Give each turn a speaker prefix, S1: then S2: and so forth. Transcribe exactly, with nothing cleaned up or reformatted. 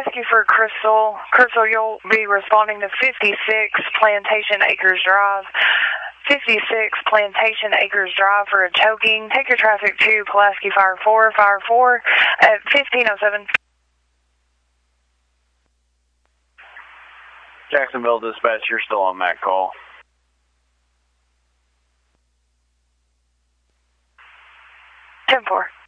S1: Rescue for Crystal. Crystal, you'll be responding to fifty-six Plantation Acres Drive. fifty-six Plantation Acres Drive for a choking. Take your traffic to Pulaski Fire four, Fire four at fifteen oh seven.
S2: Jacksonville Dispatch, you're still on that call.
S1: ten four.